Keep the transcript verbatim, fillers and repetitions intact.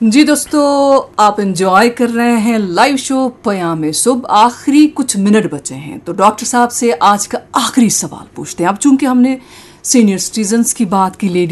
जी दोस्तों, आप एंजॉय कर रहे हैं लाइव शो पयामे सुब। आखिरी कुछ मिनट बचे हैं तो डॉक्टर साहब से आज का आखिरी सवाल पूछते हैं। अब चूंकि हमने सीनियर सिटीजन्स की बात की, लेडी